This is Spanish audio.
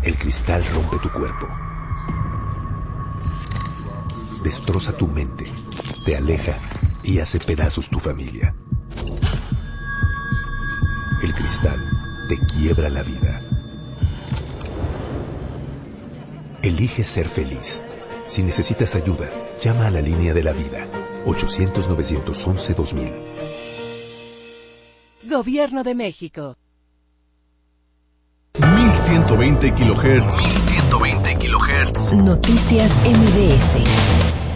El cristal rompe tu cuerpo. Destroza tu mente, te aleja y hace pedazos tu familia. El cristal te quiebra la vida. Elige ser feliz. Si necesitas ayuda, llama a la línea de la vida. 800-911-2000. Gobierno de México. 1120 kHz. 1120 kHz. Noticias MBS.